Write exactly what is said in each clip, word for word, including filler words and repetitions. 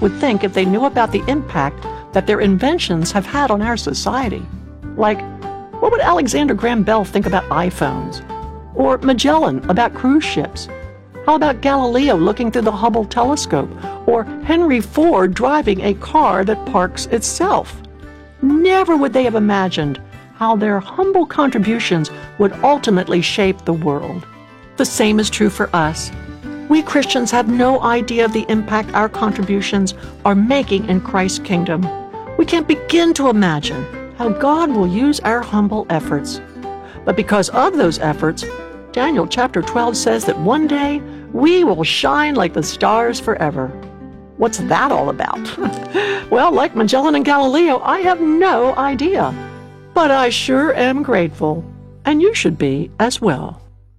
would think if they knew about the impact that their inventions have had on our society. Like, what would Alexander Graham Bell think about iPhones? Or Magellan about cruise ships? How about Galileo looking through the Hubble telescope? Or Henry Ford driving a car that parks itself? Never would they have imagined how their humble contributions would ultimately shape the world. The same is true for us. We Christians have no idea of the impact our contributions are making in Christ's kingdom. We can't begin to imagine how God will use our humble efforts. But because of those efforts, Daniel chapter twelve says that one day we will shine like the stars forever. What's that all about? Well, like Magellan and Galileo, I have no idea. But I sure am grateful, and you should be as well.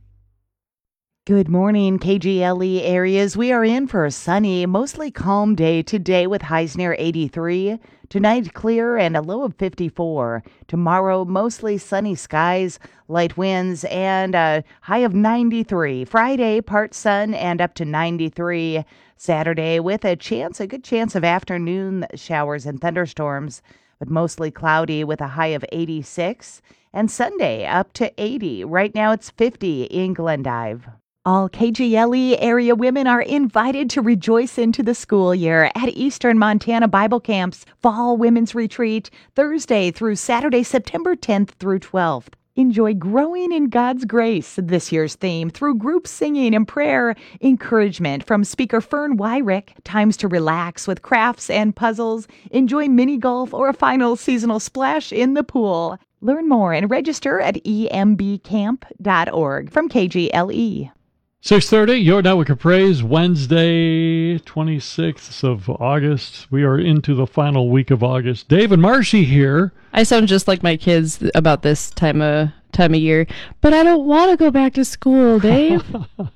Good morning, K G L E areas. We are in for a sunny, mostly calm day today with highs near eighty-three. Tonight, clear and a low of fifty-four. Tomorrow, mostly sunny skies, light winds, and a high of ninety-three. Friday, part sun and up to ninety-three. Saturday, with a chance, a good chance of afternoon showers and thunderstorms, but mostly cloudy with a high of eighty-six. And Sunday, up to eighty. Right now, it's fifty in Glendive. All K G L E area women are invited to rejoice into the school year at Eastern Montana Bible Camp's Fall Women's Retreat, Thursday through Saturday, September tenth through twelfth. Enjoy growing in God's grace, this year's theme, through group singing and prayer, encouragement from speaker Fern Wyrick, times to relax with crafts and puzzles, enjoy mini golf or a final seasonal splash in the pool. Learn more and register at e m b camp dot org from K G L E. six thirty, Your Network of Praise, Wednesday, twenty-sixth of August. We are into the final week of August. Dave and Marcy here. I sound just like my kids about this time of time of year, but I don't want to go back to school, Dave.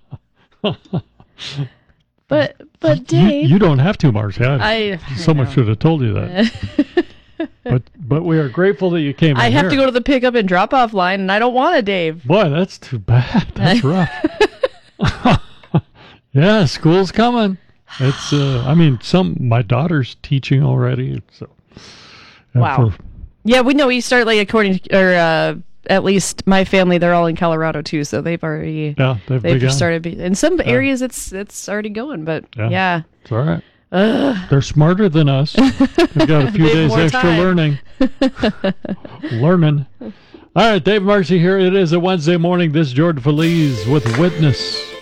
but but Dave, you, you don't have to, Marcy. I, I someone should have told you that. but but we are grateful that you came. I in have here. to go to the pickup and drop off line, and I don't want to, Dave. Boy, that's too bad. That's rough. Yeah, school's coming. It's uh, I mean, some my daughter's teaching already. So wow. For, yeah, we know we start like according to, or uh, at least my family, they're all in Colorado too, so they've already yeah they've, they've begun. started. Be, in some yeah. areas, it's it's already going, but yeah, yeah. It's all right. Ugh. They're smarter than us. They've got a few days extra time. learning. Learning. All right, Dave Marcy here. It is a Wednesday morning. This is Jordan Feliz with Witness.